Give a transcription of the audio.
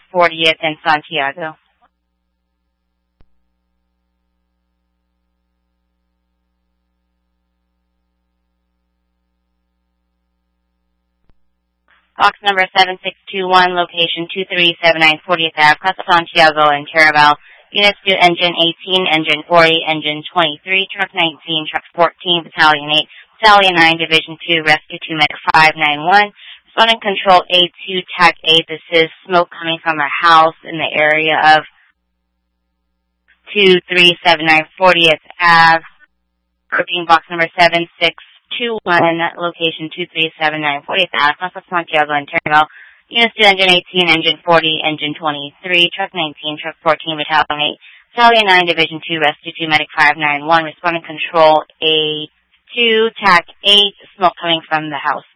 40th and Santiago. Box number 7621, location 2379 40th Ave, Casa Santiago and Caraval. Units to Engine 18, Engine 40, Engine 23, Truck 19, Truck 14, Battalion 8, Battalion 9, Division 2, Rescue 2, Medic 591. Responding Control A2, TAC 8. This is smoke coming from a house in the area of 2379 40th Ave. Repeating box number 7621, location 2379 40th Ave, Casa Santiago and Caraval. Units to Engine 18, Engine 40, Engine 23, Truck 19, Truck 14, Battalion 8, Battalion 9, Division 2, Rescue 2, Medic 591, Responding Control A2, TAC 8, smoke coming from the house.